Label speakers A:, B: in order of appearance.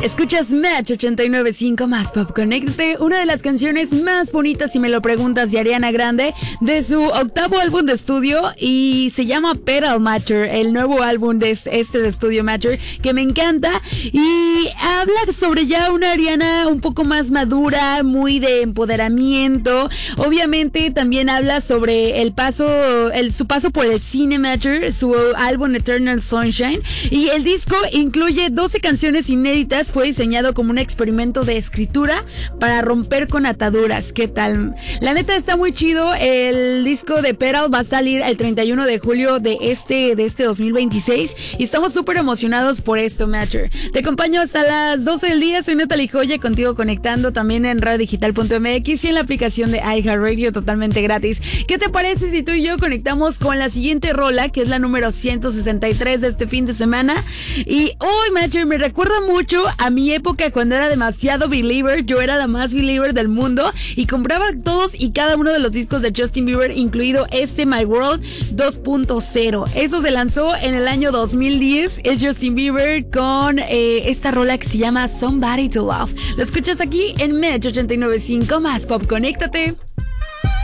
A: Escuchas Match 89.5 más Pop. Conéctate, una de las canciones más bonitas, si me lo preguntas, de Ariana Grande, de su octavo álbum de estudio, y se llama Pedal Matter, el nuevo álbum de de estudio Matter, que me encanta, y habla sobre ya una Ariana un poco más madura, muy de empoderamiento. Obviamente también habla sobre su paso por el cine Matter, su álbum Eternal Sunshine, y el disco incluye 12 canciones inéditas. Fue diseñado como un experimento de escritura para romper con ataduras. ¿Qué tal? La neta está muy chido. El disco de Pedal va a salir el 31 de julio de este 2026 y estamos súper emocionados por esto, Matter. Te acompaño hasta las 12 del día. Soy Natalie Joya, contigo conectando también en radiodigital.mx y en la aplicación de iHeartRadio totalmente gratis. ¿Qué te parece si tú y yo conectamos con la siguiente rola, que es la número 163 de este fin de semana? Y hoy, Matter, me recuerda mucho a mi época cuando era demasiado believer. Yo era la más believer del mundo y compraba todos y cada uno de los discos de Justin Bieber, incluido My World 2.0. Eso se lanzó en el año 2010. Es Justin Bieber con esta rola que se llama Somebody to Love. Lo escuchas aquí en Match 89.5 más Pop. Conéctate.